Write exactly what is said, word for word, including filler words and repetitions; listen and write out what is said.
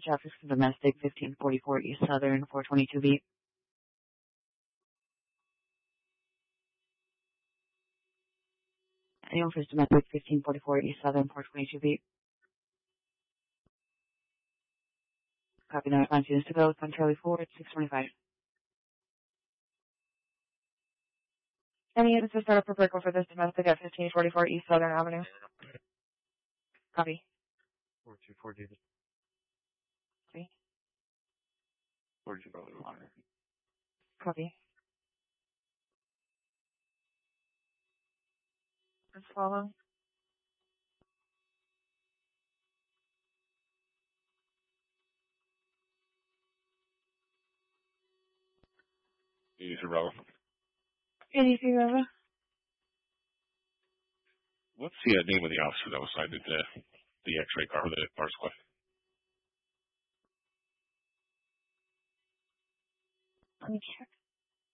traffic from domestic fifteen forty-four East Southern four twenty-two B. Anyone for domestic fifteen forty-four East Southern four twenty-two B. Copy that. Nine students to go. One Charlie Ford, six twenty-five. Any units to start up for vehicle for this domestic at fifteen forty-four East Southern Avenue? Copy. four two four David. Copy. four two Bravo Water. Copy. Let's follow. eighty-two Bravo. eighty-two Bravo. What's the uh, name of the officer that was signed into the X-ray car, the car squad? Let me check.